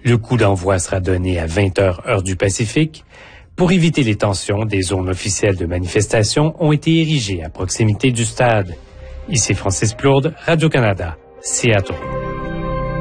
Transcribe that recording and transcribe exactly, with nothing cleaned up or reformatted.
Le coup d'envoi sera donné à vingt heures heure du Pacifique. Pour éviter les tensions, des zones officielles de manifestation ont été érigées à proximité du stade. Ici Francis Plourde, Radio-Canada, Seattle.